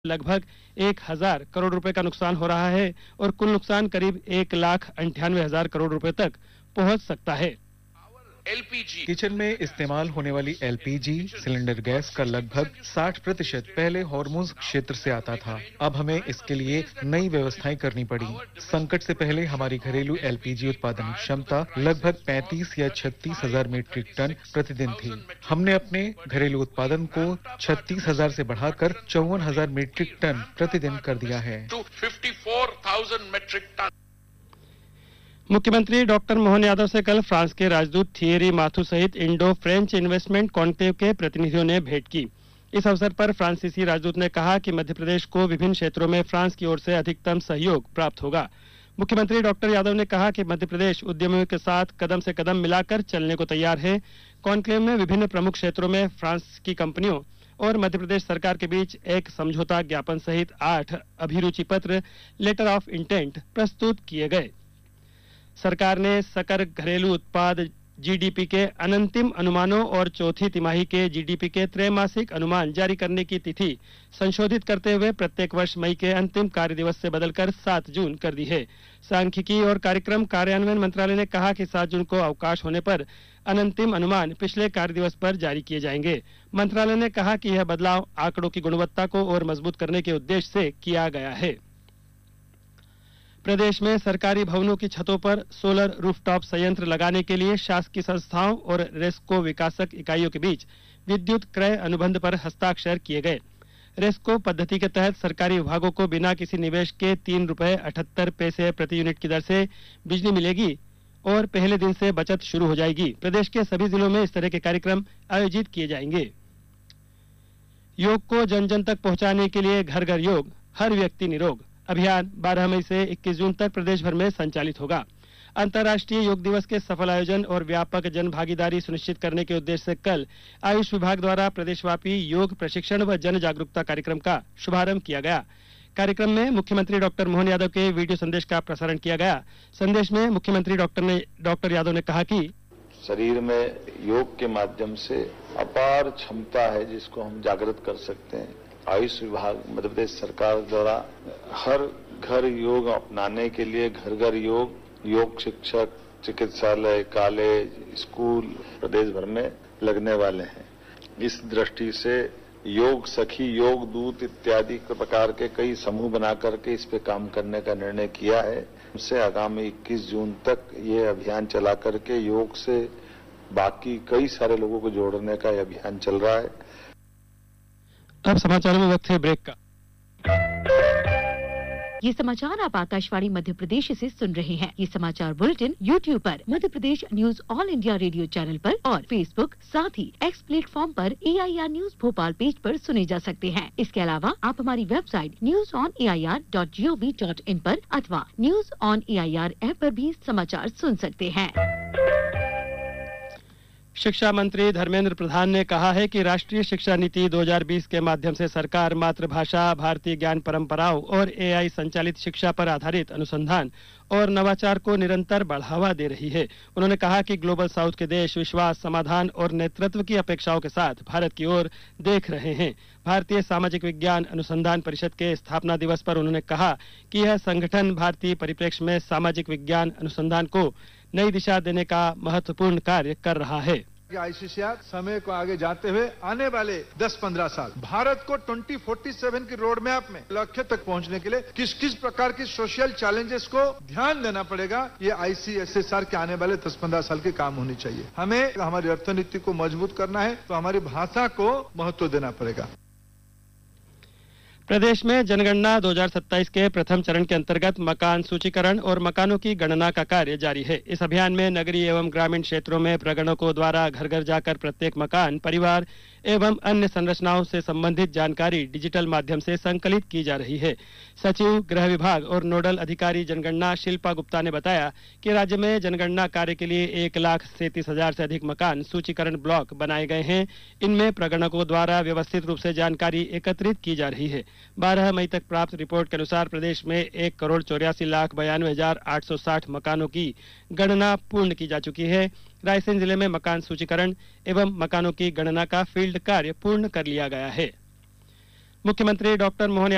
लगभग 1000 करोड़ रुपए का नुकसान हो रहा है और कुल नुकसान करीब 1,98,000 करोड़ रुपए तक पहुंच सकता है। एलपीजी किचन में इस्तेमाल होने वाली एलपीजी सिलेंडर गैस का लगभग 60% पहले हॉर्मुज क्षेत्र से आता था। अब हमें इसके लिए नई व्यवस्थाएं करनी पड़ी। संकट से पहले हमारी घरेलू एलपीजी उत्पादन क्षमता लगभग 35 या 36,000 मीट्रिक टन प्रतिदिन थी। हमने अपने घरेलू उत्पादन को 36,000 से बढ़ाकर 54,000 मीट्रिक टन प्रतिदिन कर दिया है। मुख्यमंत्री डॉक्टर मोहन यादव से कल फ्रांस के राजदूत थियरी माथु सहित इंडो फ्रेंच इन्वेस्टमेंट कॉन्क्लेव के प्रतिनिधियों ने भेंट की। इस अवसर पर फ्रांसीसी राजदूत ने कहा कि मध्य प्रदेश को विभिन्न क्षेत्रों में फ्रांस की ओर से अधिकतम सहयोग प्राप्त होगा। मुख्यमंत्री डॉक्टर यादव ने कहा कि मध्य प्रदेश उद्यमियों के साथ कदम से कदम मिलाकर चलने को तैयार है। कॉन्क्लेव में विभिन्न प्रमुख क्षेत्रों में फ्रांस की कंपनियों और मध्य प्रदेश सरकार के बीच एक समझौता ज्ञापन सहित 8 अभिरुचि पत्र लेटर ऑफ इंटेंट प्रस्तुत किए गए। सरकार ने सकल घरेलू उत्पाद जीडीपी के अनंतिम अनुमानों और चौथी तिमाही के जीडीपी के त्रैमासिक अनुमान जारी करने की तिथि संशोधित करते हुए प्रत्येक वर्ष मई के अंतिम कार्य दिवस से बदलकर 7 जून कर दी है। सांख्यिकी और कार्यक्रम कार्यान्वयन मंत्रालय ने कहा कि 7 जून को अवकाश होने पर अनंतिम अनुमान पिछले कार्य दिवस पर जारी किए जाएंगे। मंत्रालय ने कहा कि यह बदलाव आंकड़ों की गुणवत्ता को और मजबूत करने के उद्देश्य से किया गया है। प्रदेश में सरकारी भवनों की छतों पर सोलर रूफटॉप संयंत्र लगाने के लिए शासकीय संस्थाओं और रेस्को विकासक इकाइयों के बीच विद्युत क्रय अनुबंध पर हस्ताक्षर किए गए। रेस्को पद्धति के तहत सरकारी विभागों को बिना किसी निवेश के 3.78 रुपए प्रति यूनिट की दर से बिजली मिलेगी और पहले दिन से बचत शुरू हो जाएगी। प्रदेश के सभी जिलों में इस तरह के कार्यक्रम आयोजित किए जाएंगे। योग को जन जन तक पहुंचाने के लिए घर घर योग, हर व्यक्ति निरोग अभियान 12 मई से 21 जून तक प्रदेश भर में संचालित होगा। अंतर्राष्ट्रीय योग दिवस के सफल आयोजन और व्यापक जन भागीदारी सुनिश्चित करने के उद्देश्य से कल आयुष विभाग द्वारा प्रदेशव्यापी योग प्रशिक्षण व जन जागरूकता कार्यक्रम का शुभारंभ किया गया। कार्यक्रम में मुख्यमंत्री डॉक्टर मोहन यादव के वीडियो संदेश का प्रसारण किया गया। संदेश में मुख्यमंत्री डॉक्टर यादव ने कहा कि शरीर में योग के माध्यम से अपार क्षमता है जिसको हम जागृत कर सकते हैं। आयुष विभाग मध्य प्रदेश सरकार द्वारा हर घर योग अपनाने के लिए घर घर योग शिक्षक, चिकित्सालय, कॉलेज, स्कूल प्रदेश भर में लगने वाले हैं। इस दृष्टि से योग सखी, योग दूत इत्यादि प्रकार के कई समूह बना करके इस पे काम करने का निर्णय किया है। उससे आगामी 21 जून तक ये अभियान चला करके योग से बाकी कई सारे लोगों को जोड़ने का यह अभियान चल रहा है। अब समाचारों में वक्त है ब्रेक का। ये समाचार आप आकाशवाणी मध्य प्रदेश से सुन रहे हैं। ये समाचार बुलेटिन YouTube पर Madhya Pradesh news all India radio channel पर और Facebook साथ ही X प्लेटफॉर्म पर AIR न्यूज भोपाल पेज पर सुने जा सकते हैं। इसके अलावा आप हमारी वेबसाइट newsonair.gov.in पर अथवा न्यूज ऑन AIR ऐप पर भी समाचार सुन सकते हैं। शिक्षा मंत्री धर्मेंद्र प्रधान ने कहा है कि राष्ट्रीय शिक्षा नीति 2020 के माध्यम से सरकार मातृभाषा, भारतीय ज्ञान परंपराओं और AI संचालित शिक्षा पर आधारित अनुसंधान और नवाचार को निरंतर बढ़ावा दे रही है। उन्होंने कहा कि ग्लोबल साउथ के देश विश्वास, समाधान और नेतृत्व की अपेक्षाओं के साथ भारत की ओर देख रहे हैं। भारतीय सामाजिक विज्ञान अनुसंधान परिषद के स्थापना दिवस पर उन्होंने कहा कि यह संगठन भारतीय परिप्रेक्ष्य में सामाजिक विज्ञान अनुसंधान को नई दिशा देने का महत्वपूर्ण कार्य कर रहा है। आईसीसीआर समय को आगे जाते हुए आने वाले 10-15 साल भारत को 2047 की रोड मैप में लक्ष्य तक पहुंचने के लिए किस किस प्रकार की सोशल चैलेंजेस को ध्यान देना पड़ेगा, ये आईसीएसएसआर के आने वाले 10-15 साल के काम होनी चाहिए। हमें हमारी अर्थनीति को मजबूत करना है तो हमारी भाषा को महत्व देना पड़ेगा। प्रदेश में जनगणना 2027 के प्रथम चरण के अंतर्गत मकान सूचीकरण और मकानों की गणना का कार्य जारी है। इस अभियान में नगरीय एवं ग्रामीण क्षेत्रों में प्रगणकों द्वारा घर घर जाकर प्रत्येक मकान, परिवार एवं अन्य संरचनाओं से संबंधित जानकारी डिजिटल माध्यम से संकलित की जा रही है। सचिव गृह विभाग और नोडल अधिकारी जनगणना शिल्पा गुप्ता ने बताया कि राज्य में जनगणना कार्य के लिए 1,37,000 से अधिक मकान सूचीकरण ब्लॉक बनाए गए हैं। इनमें प्रगणकों द्वारा व्यवस्थित रूप से जानकारी एकत्रित की जा रही है। 12 मई तक प्राप्त रिपोर्ट के अनुसार प्रदेश में 1,84,92,860 मकानों की गणना पूर्ण की जा चुकी है। रायसेन जिले में मकान सूचीकरण एवं मकानों की गणना का फील्ड कार्य पूर्ण कर लिया गया है। मुख्यमंत्री डॉक्टर मोहन